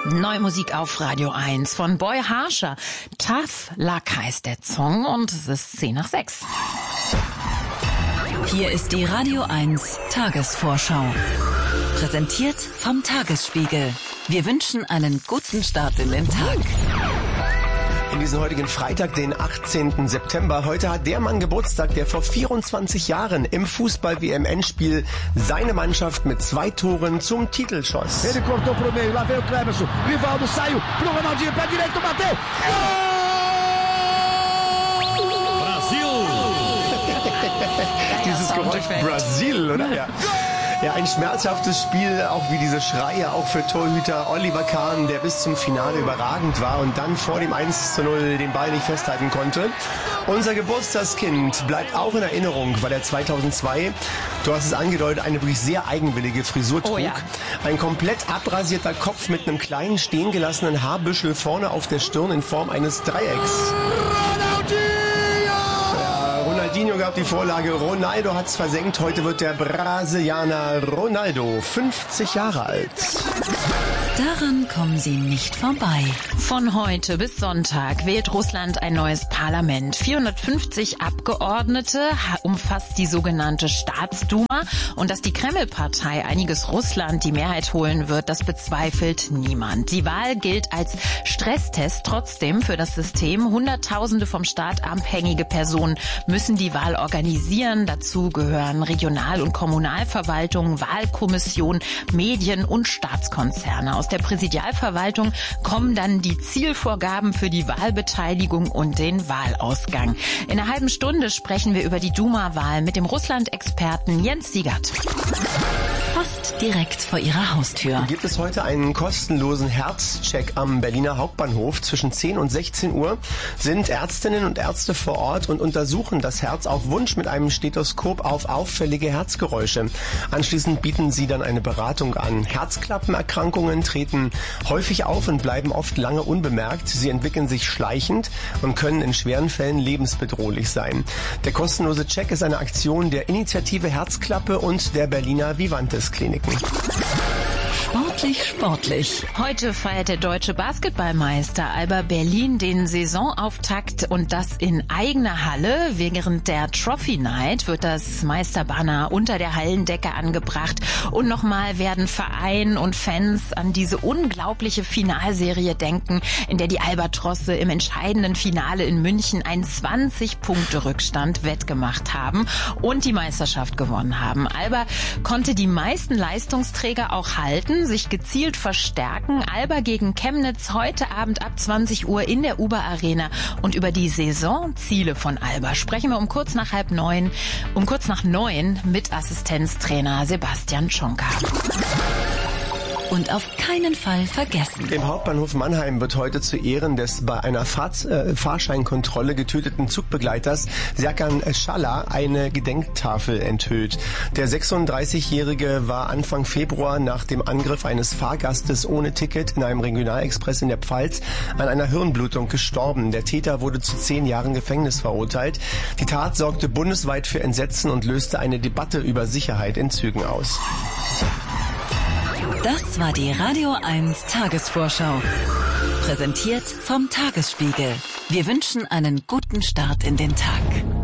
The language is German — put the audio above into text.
Neue Musik auf Radio 1 von Boy Harsher. Tough Luck heißt der Song und es ist 10:06. Hier ist die Radio 1 Tagesvorschau. Präsentiert vom Tagesspiegel. Wir wünschen einen guten Start in den Tag. In diesem heutigen Freitag, den 18. September. Heute hat der Mann Geburtstag, der vor 24 Jahren im Fußball-WM-Endspiel seine Mannschaft mit 2 Toren zum Titel schoss. Ele cortou pro meio, lá veio o Cleberson. Rivaldo saiu pro Ronaldinho, pé direito, bateu. Dieses Geräusch Brasil, oder? Ja. Ja, ein schmerzhaftes Spiel, auch wie diese Schreie, auch für Torhüter Oliver Kahn, der bis zum Finale überragend war und dann vor dem 1:0 den Ball nicht festhalten konnte. Unser Geburtstagskind bleibt auch in Erinnerung, weil er 2002, du hast es angedeutet, eine wirklich sehr eigenwillige Frisur trug. Oh ja. Ein komplett abrasierter Kopf mit einem kleinen stehen gelassenen Haarbüschel vorne auf der Stirn in Form eines Dreiecks. Ronaldinho gab die Vorlage, Ronaldo hat's versenkt. Heute wird der Brasilianer Ronaldo 50 Jahre alt. Daran kommen Sie nicht vorbei. Von heute bis Sonntag wählt Russland ein neues Parlament. 450 Abgeordnete umfasst die sogenannte Staatsduma. Und dass die Kreml-Partei Einiges Russland die Mehrheit holen wird, das bezweifelt niemand. Die Wahl gilt als Stresstest trotzdem für das System. Hunderttausende vom Staat abhängige Personen müssen die Wahl organisieren. Dazu gehören Regional- und Kommunalverwaltungen, Wahlkommissionen, Medien und Staatskonzerne. Aus der Präsidialverwaltung kommen dann die Zielvorgaben für die Wahlbeteiligung und den Wahlausgang. In einer halben Stunde sprechen wir über die Duma-Wahl mit dem Russland-Experten Jens Siegert. Fast direkt vor Ihrer Haustür. Gibt es heute einen kostenlosen Herzcheck am Berliner Hauptbahnhof. Zwischen 10 und 16 Uhr sind Ärztinnen und Ärzte vor Ort und untersuchen das Herz auf Wunsch mit einem Stethoskop auf auffällige Herzgeräusche. Anschließend bieten sie dann eine Beratung an. Herzklappenerkrankungen treten häufig auf und bleiben oft lange unbemerkt. Sie entwickeln sich schleichend und können in schweren Fällen lebensbedrohlich sein. Der kostenlose Check ist eine Aktion der Initiative Herzklappe und der Berliner Vivantes Kliniken. Sportlich. Heute feiert der deutsche Basketballmeister Alba Berlin den Saisonauftakt und das in eigener Halle. Während der Trophy Night wird das Meisterbanner unter der Hallendecke angebracht und nochmal werden Verein und Fans an diese unglaubliche Finalserie denken, in der die Albatrosse im entscheidenden Finale in München einen 20-Punkte-Rückstand wettgemacht haben und die Meisterschaft gewonnen haben. Alba konnte die meisten Leistungsträger auch halten, sich gezielt verstärken. Alba gegen Chemnitz heute Abend ab 20 Uhr in der Uber Arena. Und über die Saisonziele von Alba sprechen wir um kurz nach 9 mit Assistenztrainer Sebastian Schonka. Und auf keinen Fall vergessen. Im Hauptbahnhof Mannheim wird heute zu Ehren des bei einer Fahrscheinkontrolle getöteten Zugbegleiters Serkan Schaller eine Gedenktafel enthüllt. Der 36-Jährige war Anfang Februar nach dem Angriff eines Fahrgastes ohne Ticket in einem Regionalexpress in der Pfalz an einer Hirnblutung gestorben. Der Täter wurde zu 10 Jahren Gefängnis verurteilt. Die Tat sorgte bundesweit für Entsetzen und löste eine Debatte über Sicherheit in Zügen aus. Das war die Radio 1 Tagesvorschau. Präsentiert vom Tagesspiegel. Wir wünschen einen guten Start in den Tag.